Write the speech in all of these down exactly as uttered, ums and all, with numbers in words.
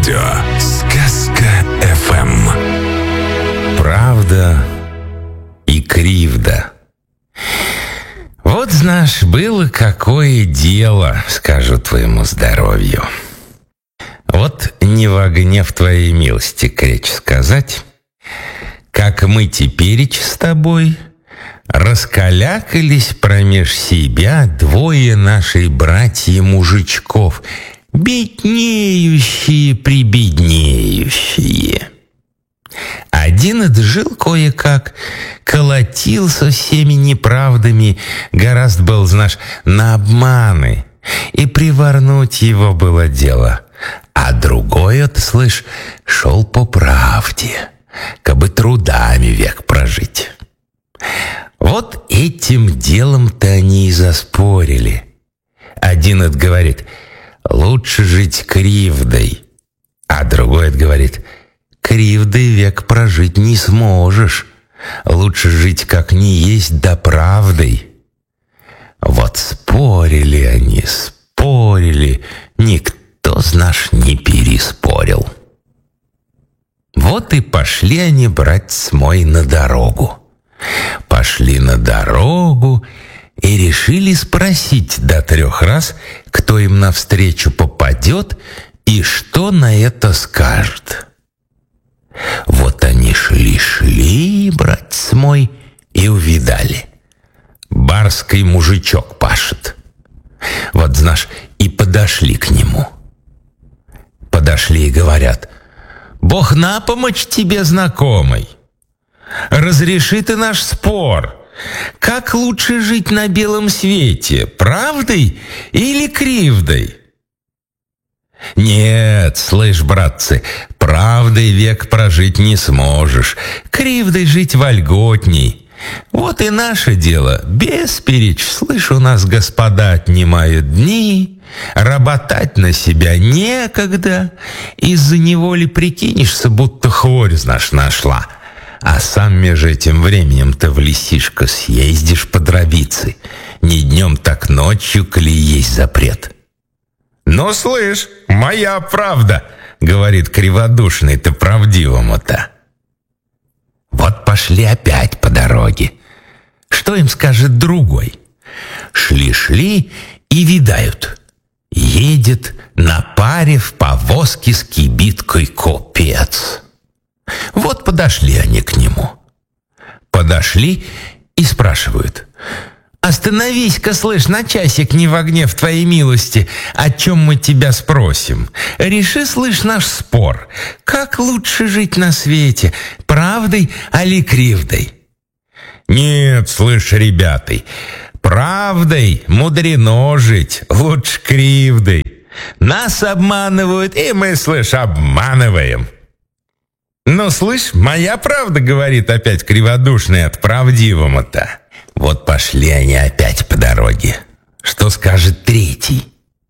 радио Сказка-эф эм. Правда и кривда. Вот, знаешь, было какое дело, скажу твоему здоровью. Вот не в огне в твоей милости кречь сказать, как мы теперечь с тобой раскалякались промеж себя двое нашей братья-мужичков, беднеющие-прибеднеющие. Один отжил кое-как, колотил со всеми неправдами, гораздо был, знаешь, на обманы, и приворнуть его было дело. А другой, от, слышь, шел по правде, кабы трудами век прожить. Вот этим делом-то они и заспорили. Один от говорит: лучше жить кривдой, а другой от говорит: кривдой век прожить не сможешь, лучше жить как не есть, да правдой. Вот спорили они, спорили, никто, знаешь, не переспорил. Вот и пошли они, братец мой, на дорогу. Пошли на дорогу и решили спросить до трех раз, кто им навстречу попадет и что на это скажет. Вот они шли-шли, братец мой, и увидали: барский мужичок пашет. Вот, знаешь, и подошли к нему. Подошли и говорят: Бог на помощь тебе, знакомый. Разреши ты наш спор. Как лучше жить на белом свете, правдой или кривдой? Нет, слышь, братцы, правдой век прожить не сможешь, кривдой жить вольготней. Вот и наше дело, бесперечь, слышь, у нас господа отнимают дни, работать на себя некогда, из-за неволи прикинешься, будто хворь, знаешь, нашла. А сам между этим временем-то в лесишко съездишь по дробице, не днем, так ночью, коли есть запрет. «Ну, слышь, моя правда», — говорит криводушный-то правдивому-то. Вот пошли опять по дороге. Что им скажет другой? Шли-шли и видают: едет на паре в повозке с кибиткой купец. Вот подошли они к нему. Подошли и спрашивают: «Остановись-ка, слышь, на часик, не в огне в твоей милости, о чем мы тебя спросим. Реши, слышь, наш спор. Как лучше жить на свете, правдой али кривдой?» «Нет, слышь, ребята, правдой мудрено жить, лучше кривдой. Нас обманывают, и мы, слышь, обманываем». «Ну, слышь, моя правда, — говорит опять криводушный от правдивому-то». Вот пошли они опять по дороге. Что скажет третий?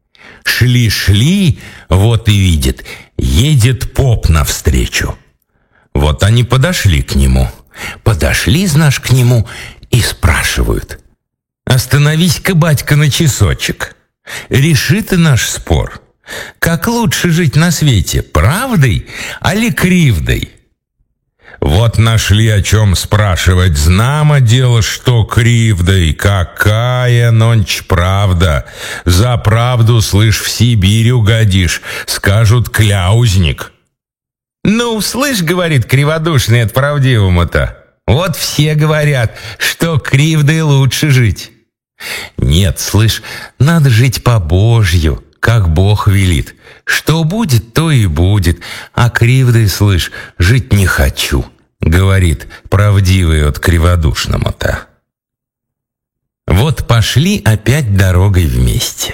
Шли-шли, вот и видит, едет поп навстречу. Вот они подошли к нему. Подошли, знаешь, к нему и спрашивают: «Остановись-ка, батька, на часочек. Реши ты наш спор. Как лучше жить на свете, правдой али кривдой?» Вот нашли о чем спрашивать. Знамо дело, что кривдой. Какая нонч правда. За правду, слышь, в Сибирь угодишь, скажут кляузник. «Ну, слышь, — говорит криводушный от правдивому-то, — вот все говорят, что кривдой лучше жить». «Нет, слышь, надо жить по-божью, как Бог велит. Что будет, то и будет, а кривдой, слышь, жить не хочу», — говорит правдивый от криводушному-то. Вот пошли опять дорогой вместе.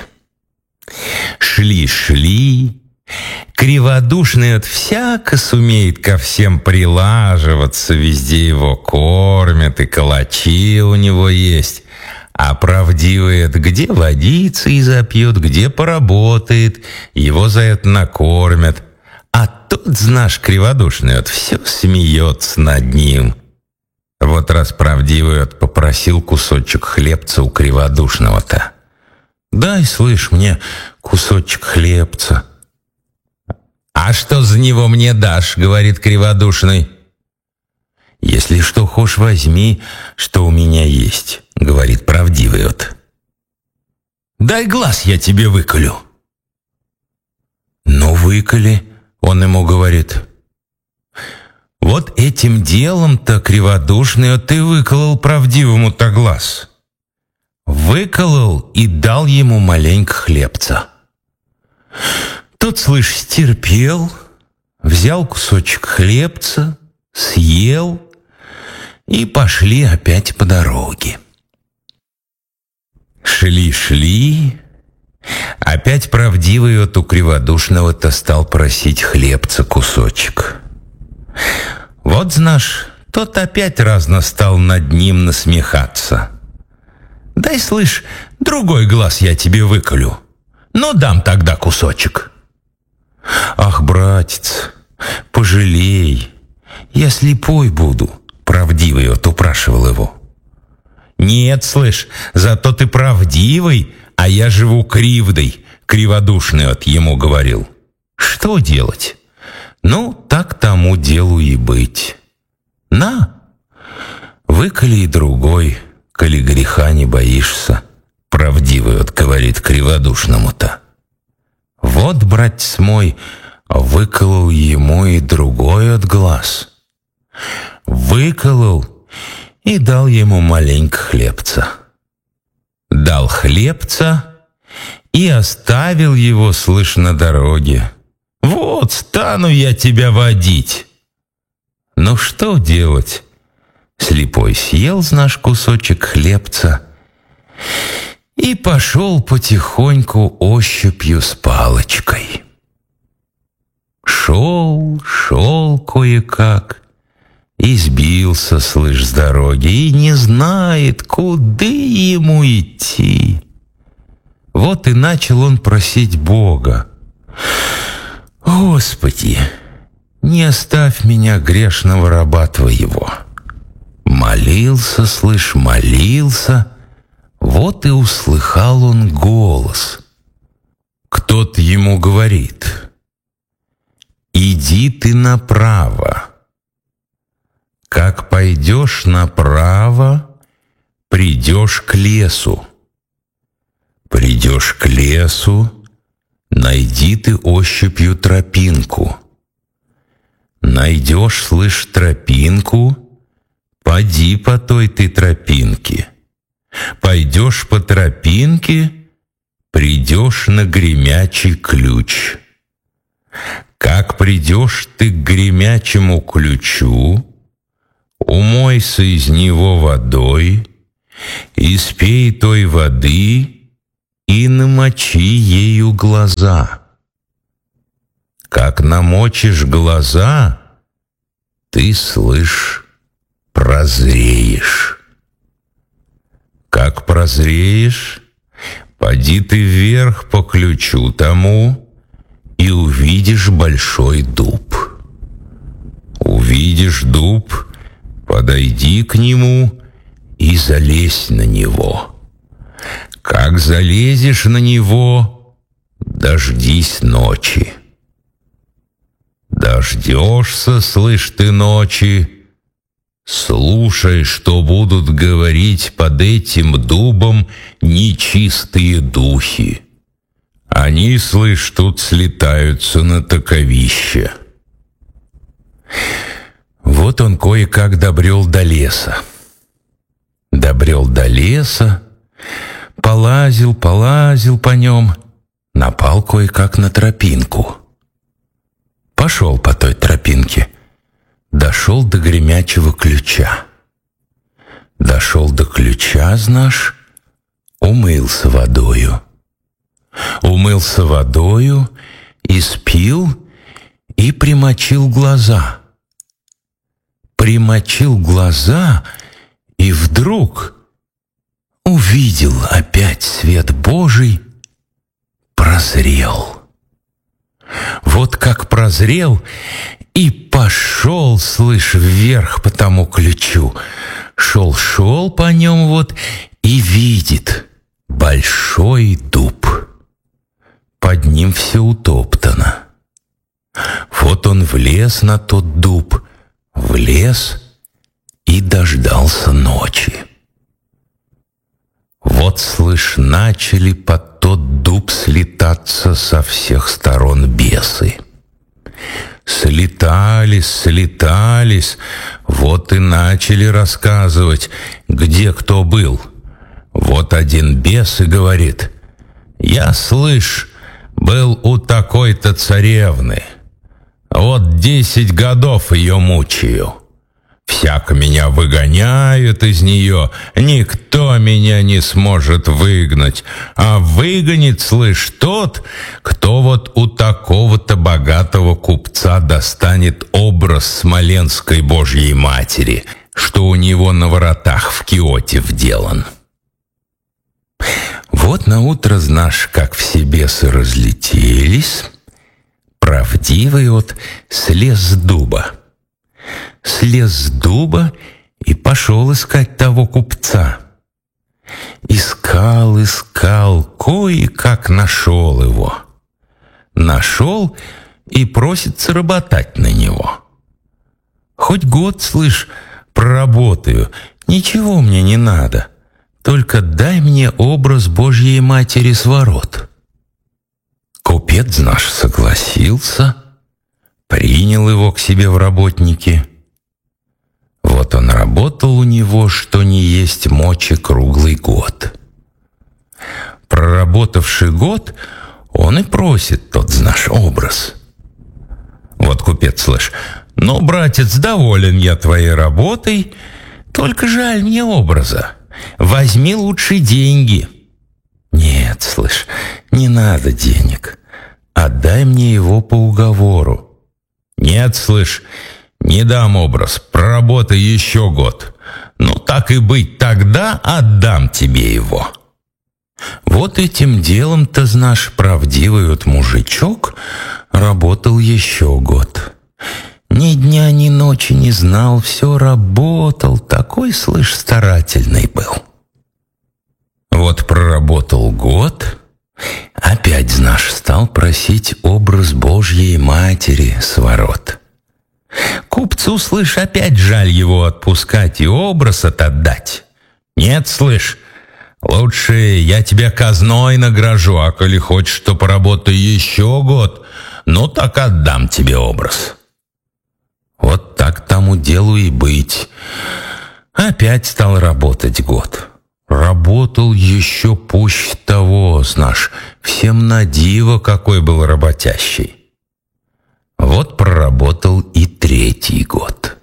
Шли-шли, криводушный от всяко сумеет ко всем прилаживаться, везде его кормят, и калачи у него есть. А правдивый от где водится и запьет, где поработает, его за это накормят. А тот, знаешь, криводушный от все смеется над ним. Вот раз правдивый от попросил кусочек хлебца у криводушного-то. «Дай, слышь, мне кусочек хлебца». «А что за него мне дашь?» — говорит криводушный. «Если что хошь, возьми, что у меня есть», — говорит правдивый от. «Дай глаз, я тебе выколю». «Ну, выколи», — он ему говорит. «Вот этим делом-то, криводушный, ты выколол правдивому-то глаз». Выколол и дал ему маленько хлебца. Тот, слышь, стерпел, взял кусочек хлебца, съел, и пошли опять по дороге. Шли-шли, опять правдивый от у криводушного-то стал просить хлебца кусочек. Вот, знаешь, тот опять разно стал над ним насмехаться. «Дай, слышь, другой глаз я тебе выколю, но дам тогда кусочек». «Ах, братец, пожалей, я слепой буду», — правдивый вот упрашивал его. «Нет, слышь, зато ты правдивый, а я живу кривдой», — криводушный от ему говорил. «Что делать? Ну, так тому делу и быть. На, выколи и другой, коли греха не боишься», — правдивый вот говорит криводушному-то. Вот, братец мой, выколол ему и другой от глаз. Выколол и дал ему маленько хлебца. Дал хлебца и оставил его, слышь, на дороге. «Вот, стану я тебя водить». Ну что делать? Слепой съел, знаешь, кусочек хлебца и пошел потихоньку ощупью с палочкой. Шел, шел кое-как, и сбился, слышь, с дороги, и не знает, куда ему идти. Вот и начал он просить Бога: «Господи, не оставь меня, грешного раба твоего». Молился, слышь, молился, вот и услыхал он голос. Кто-то ему говорит: «Иди ты направо. Как пойдешь направо, придешь к лесу. Придешь к лесу, найди ты ощупью тропинку. Найдешь, слышь, тропинку, поди по той ты тропинке. Пойдешь по тропинке, придешь на гремячий ключ. Как придешь ты к гремячему ключу, умойся из него водой, испей той воды и намочи ею глаза. Как намочишь глаза, ты, слышь, прозреешь. Как прозреешь, поди ты вверх по ключу тому и увидишь большой дуб. Увидишь дуб, подойди к нему и залезь на него. Как залезешь на него, дождись ночи. Дождешься, слышь ты, ночи, слушай, что будут говорить под этим дубом нечистые духи. Они, слышь, тут слетаются на таковище». Вот он кое-как добрел до леса. Добрел до леса, полазил, полазил по нем, напал кое-как на тропинку. Пошел по той тропинке, дошел до гремячего ключа. Дошел до ключа, знаешь, умылся водою. Умылся водою, испил и примочил глаза. Примочил глаза и вдруг увидел опять свет Божий, прозрел. Вот как прозрел и пошел, слышь, вверх по тому ключу. Шел-шел по нем вот и видит большой дуб. Под ним все утоптано. он влез на тот дуб, влез и дождался ночи. Вот, слышь, начали под тот дуб слетаться со всех сторон бесы. Слетались, слетались, вот и начали рассказывать, где кто был. Вот один бес и говорит: «Я, слышь, был у такой-то царевны. Вот десять годов ее мучаю. Всяко меня выгоняют из нее, никто меня не сможет выгнать. А выгонит, слышь, тот, кто вот у такого-то богатого купца достанет образ Смоленской Божьей Матери, что у него на воротах в Киоте вделан». Вот наутро, знаешь, как все бесы разлетелись, правдивый вот слез с дуба. Слез с дуба и пошел искать того купца. Искал, искал, кое-как нашел его. Нашел и просится работать на него. Хоть год, слышь, проработаю, ничего мне не надо. Только дай мне образ Божьей Матери с ворот. Купец наш согласился, принял его к себе в работники. Вот он работал у него, что не есть мочи, круглый год. Проработавший год, он и просит тот наш образ. Вот купец, слышь: «Ну, братец, доволен я твоей работой, только жаль мне образа. Возьми лучше деньги». «Нет, слышь, не надо денег. Отдай мне его по уговору». «Нет, слышь, не дам образ, проработай еще год. Ну, так и быть, тогда отдам тебе его». Вот этим делом-то, знаешь, правдивый вот мужичок работал еще год. Ни дня, ни ночи не знал, все работал, такой, слышь, старательный был. Вот проработал год, опять, знаешь, стал просить образ Божьей Матери с ворот. Купцу, слышь, опять жаль его отпускать и образ отдать. «Нет, слышь, лучше я тебя казной награжу, а коли хочешь, что поработай еще год, ну так отдам тебе образ». Вот так тому делу и быть. Опять стал работать год. Работал еще пуще того, знаешь, всем на диво какой был работящий. Вот проработал и третий год.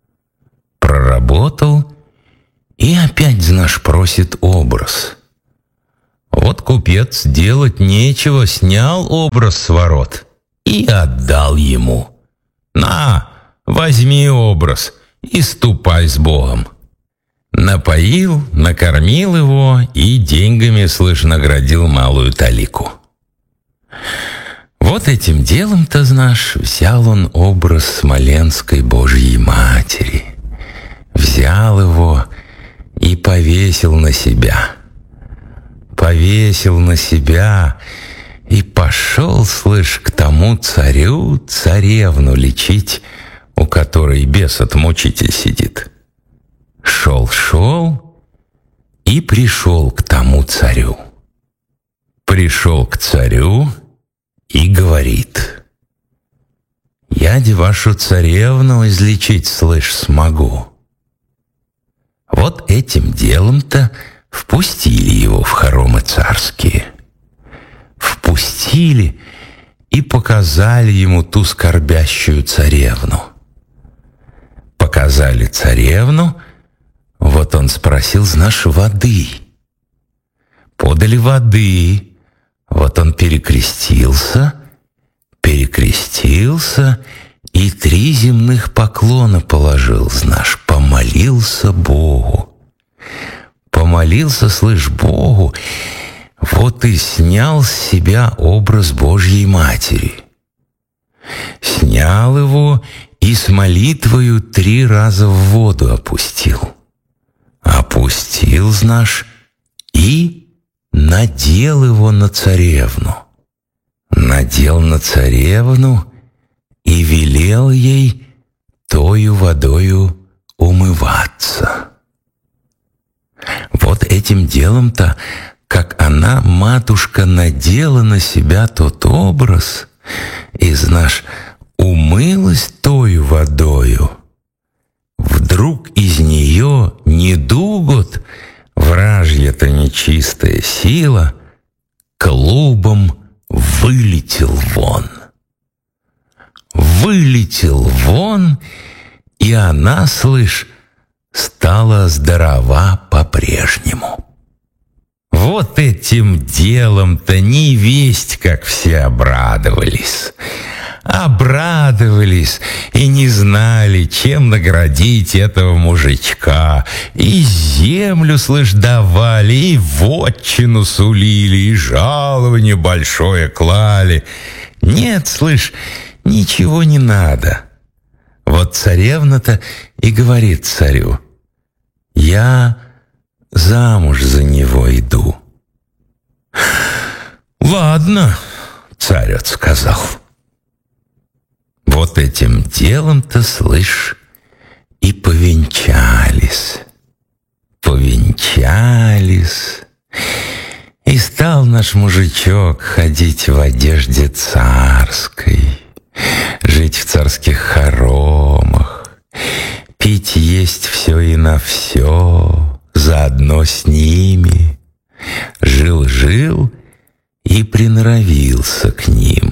Проработал и опять, знаешь, просит образ. Вот купец делать нечего, снял образ с ворот и отдал ему. «На, возьми образ и ступай с Богом». Напоил, накормил его и деньгами, слышь, наградил малую талику. Вот этим делом-то, знаешь, взял он образ Смоленской Божьей Матери. Взял его и повесил на себя. Повесил на себя и пошел, слышь, к тому царю царевну лечить, у которой бес-отмучитель сидит. Шел-шел и пришел к тому царю. Пришел к царю и говорит: «Я де вашу царевну излечить, слышь, смогу». Вот этим делом-то впустили его в хоромы царские. Впустили и показали ему ту скорбящую царевну. Показали царевну, вот он спросил, знаешь, воды. Подали воды, вот он перекрестился, перекрестился и три земных поклона положил, знаешь, помолился Богу. Помолился, слышь, Богу, вот и снял с себя образ Божьей Матери. Снял его и с молитвою три раза в воду опустил. Опустил, знаешь, и надел его на царевну. Надел на царевну и велел ей тою водою умываться. Вот этим делом-то, как она, матушка, надела на себя тот образ, и, знаешь, умылась тою водою, вдруг из нее недугот, вражья-то нечистая сила, клубом вылетел вон. Вылетел вон, и она, слышь, стала здорова по-прежнему. Вот этим делом-то не весть, как все обрадовались. Обрадовались и не знали, чем наградить этого мужичка. И землю, слышь, давали, и вотчину сулили, и жалование большое клали. Нет, слышь, ничего не надо. Вот царевна-то и говорит царю: «Я замуж за него иду». «Ладно», — царь отсказал. Вот этим делом-то, слышь, и повенчались. Повенчались. И стал наш мужичок ходить в одежде царской, жить в царских хоромах, пить, есть все и на все, заодно с ними. Жил-жил и приноровился к ним.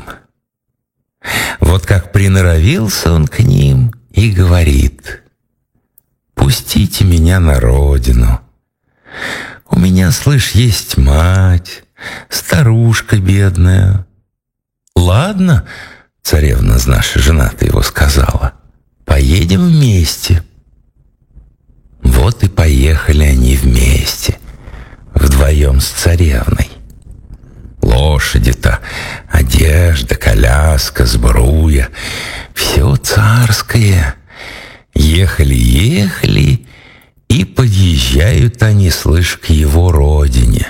Вот как приноровился он к ним и говорит: «Пустите меня на родину. У меня, слышь, есть мать, старушка бедная». «Ладно», — царевна наша жена-то его сказала, «поедем вместе». Вот и поехали они вместе, вдвоем с царевной. Лошади-то, одежда, коляска, сбруя, все царское. Ехали-ехали, и подъезжают они, слышь, к его родине.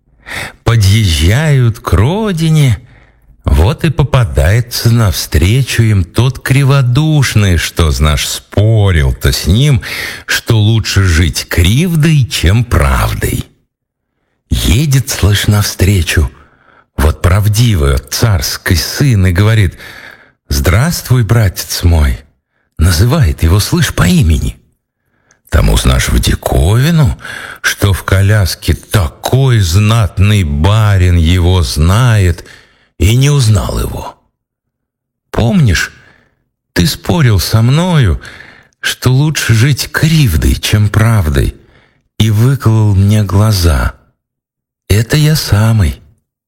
Подъезжают к родине, вот и попадается навстречу им тот криводушный, что, знаешь, спорил-то с ним, что лучше жить кривдой, чем правдой. Едет, слышь, навстречу вот правдивый царский сын и говорит: «Здравствуй, братец мой». Называет его, слышь, по имени. Тому, знаешь, в диковину, что в коляске такой знатный барин его знает, и не узнал его. «Помнишь, ты спорил со мною, что лучше жить кривдой, чем правдой, и выколол мне глаза? Это я самый».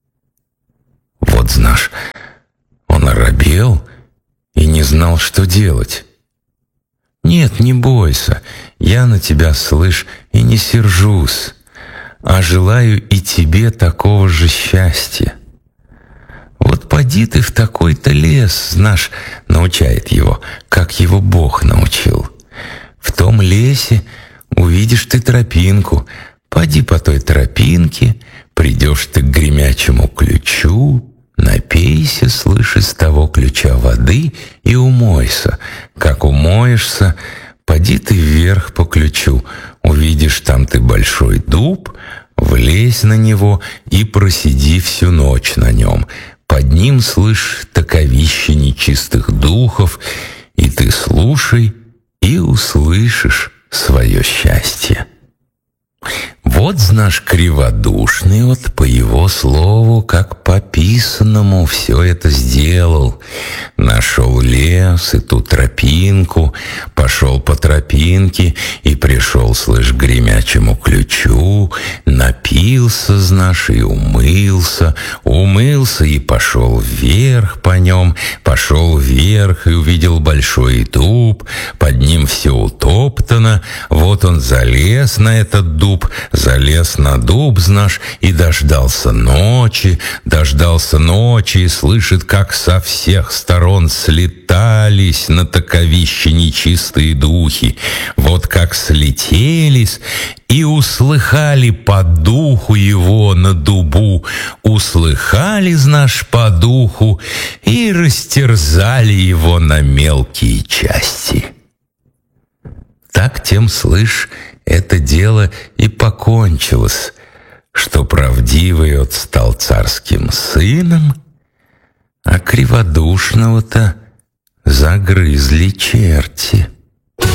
Вот, знаешь, он оробел и не знал, что делать. «Нет, не бойся, я на тебя, слышь, и не сержусь, а желаю и тебе такого же счастья. Вот поди ты в такой-то лес, знаешь, научает его, как его Бог научил. В том лесе увидишь ты тропинку, поди по той тропинке, придешь ты к гремячему ключу, напейся, слышь, из того ключа воды и умойся. Как умоешься, поди ты вверх по ключу, увидишь там ты большой дуб, влезь на него и просиди всю ночь на нем. Под ним, слышь, таковище нечистых духов, и ты слушай и услышишь свое счастье». Вот, знаешь, криводушный вот по его слову, как по писанному, все это сделал. Нашел лес и ту тропинку, пошел по тропинке и пришел, слышь, к гремячему ключу, напился, знаешь, и умылся, умылся и пошел вверх по нем, пошел вверх и увидел большой дуб, под ним все утоптано, вот он залез на этот дуб, залез залез на дуб, знаш, и дождался ночи, дождался ночи, и слышит, как со всех сторон слетались на таковище нечистые духи. Вот как слетелись и услыхали по духу его на дубу, услыхали, знаш, по духу, и растерзали его на мелкие части. Так тем, слышь, это дело и покончилось, что правдивый от стал царским сыном, а криводушного-то загрызли черти.